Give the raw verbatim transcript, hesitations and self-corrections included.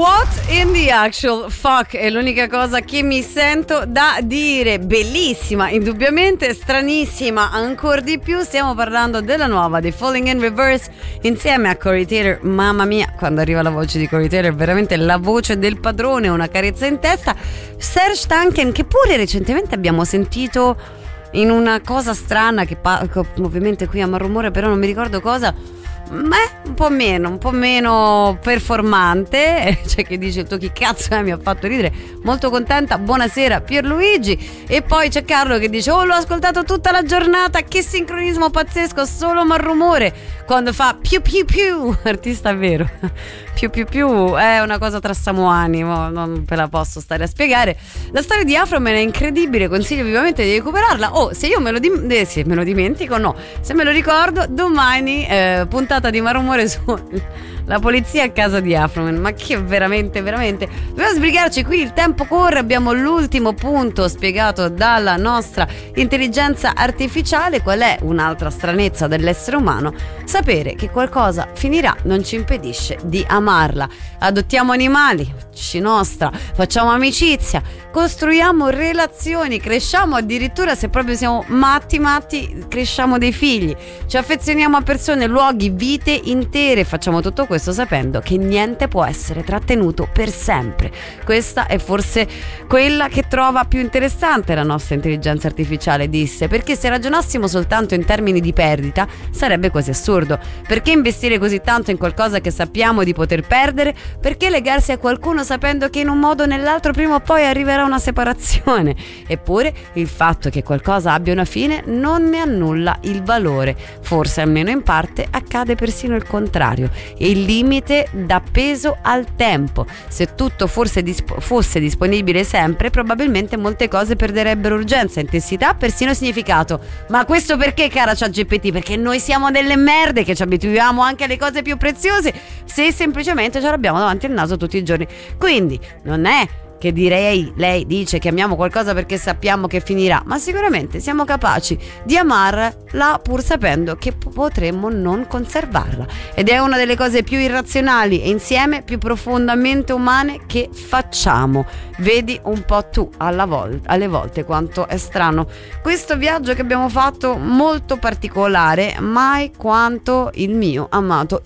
What in the actual fuck è l'unica cosa che mi sento da dire. Bellissima, indubbiamente, stranissima ancora di più. Stiamo parlando della nuova dei Falling in Reverse insieme a Corey Taylor. Mamma mia, quando arriva la voce di Corey Taylor, veramente la voce del padrone, una carezza in testa. Serj Tankian, che pure recentemente abbiamo sentito in una cosa strana che, pa- che ovviamente qui a Malrumore, però non mi ricordo cosa. Ma un po' meno, un po' meno performante. C'è chi dice: tu chi cazzo è? Mi ha fatto ridere. Molto contenta, buonasera Pierluigi. E poi c'è Carlo che dice: oh, l'ho ascoltato tutta la giornata, che sincronismo pazzesco, solo Malrumore quando fa più più più. Artista vero. Più più più è una cosa tra samoani, non ve la posso stare a spiegare. La storia di Afroman è incredibile, consiglio vivamente di recuperarla. Oh, se io me lo, dim- eh, se me lo dimentico, no, se me lo ricordo, domani eh, puntata di Malrumore su la polizia a casa di Afroman. Ma che veramente, veramente dobbiamo sbrigarci qui, il tempo corre. Abbiamo l'ultimo punto spiegato dalla nostra intelligenza artificiale. Qual è un'altra stranezza dell'essere umano? Sapere che qualcosa finirà non ci impedisce di amarla. Adottiamo animali, ci nostra, facciamo amicizia, costruiamo relazioni, cresciamo, addirittura se proprio siamo matti matti cresciamo dei figli, ci affezioniamo a persone, luoghi, vite intere. Facciamo tutto questo sapendo che niente può essere trattenuto per sempre. Questa è forse quella che trova più interessante la nostra intelligenza artificiale, disse, perché se ragionassimo soltanto in termini di perdita sarebbe quasi assurdo. Perché investire così tanto in qualcosa che sappiamo di poter perdere? Perché legarsi a qualcuno sapendo che in un modo o nell'altro prima o poi arriverà una separazione? Eppure il fatto che qualcosa abbia una fine non ne annulla il valore. Forse almeno in parte accade persino il contrario. Il limite dà peso al tempo. Se tutto fosse, disp- fosse disponibile sempre, probabilmente molte cose perderebbero urgenza, intensità, persino significato. Ma questo perché, cara ChatGPT? Perché noi siamo delle merde che ci abituiamo anche alle cose più preziose se semplicemente ce l'abbiamo davanti al naso tutti i giorni. Quindi non è che direi, lei dice che amiamo qualcosa perché sappiamo che finirà, ma sicuramente siamo capaci di amarla pur sapendo che potremmo non conservarla, ed è una delle cose più irrazionali e insieme più profondamente umane che facciamo. Vedi un po' tu alla vol- alle volte quanto è strano questo viaggio che abbiamo fatto, molto particolare, mai quanto il mio amato